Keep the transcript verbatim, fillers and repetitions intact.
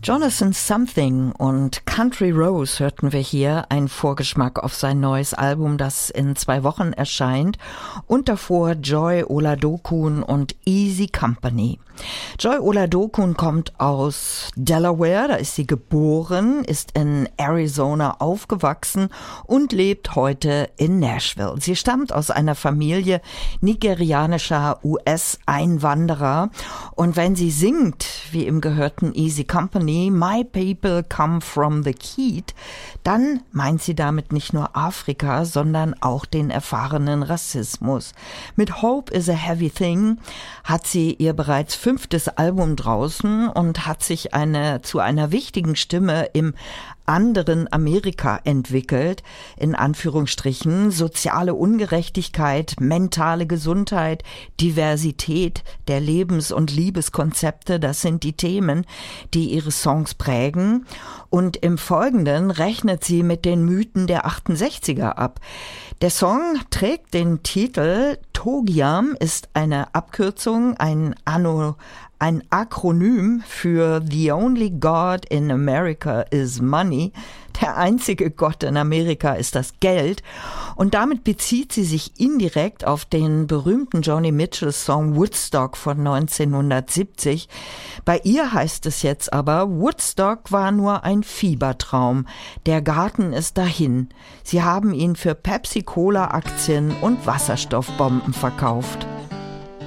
Jonathan Something und Country Rose hörten wir hier, ein Vorgeschmack auf sein neues Album, das in zwei Wochen erscheint, und davor Joy Oladokun und Easy Company. Joy Oladokun kommt aus Delaware, da ist sie geboren, ist in Arizona aufgewachsen und lebt heute in Nashville. Sie stammt aus einer Familie nigerianischer U S-Einwanderer und wenn sie singt, wie im gehörten Easy Company, My People Come From the Keat, dann meint sie damit nicht nur Afrika, sondern auch den erfahrenen Rassismus. Mit Hope is a Heavy Thing hat sie ihr bereits fünftes Album draußen und hat sich eine zu einer wichtigen Stimme im anderen Amerika entwickelt, in Anführungsstrichen. Soziale Ungerechtigkeit, mentale Gesundheit, Diversität der Lebens- und Liebeskonzepte, das sind die Themen, die ihre Songs prägen. Und im Folgenden rechnet sie mit den Mythen der achtundsechziger ab. Der Song trägt den Titel Togiam, ist eine Abkürzung, ein Anno Ein Akronym für The Only God in America is Money. Der einzige Gott in Amerika ist das Geld. Und damit bezieht sie sich indirekt auf den berühmten Joni Mitchell-Song Woodstock von neunzehnhundertsiebzig. Bei ihr heißt es jetzt aber, Woodstock war nur ein Fiebertraum. Der Garten ist dahin. Sie haben ihn für Pepsi-Cola-Aktien und Wasserstoffbomben verkauft.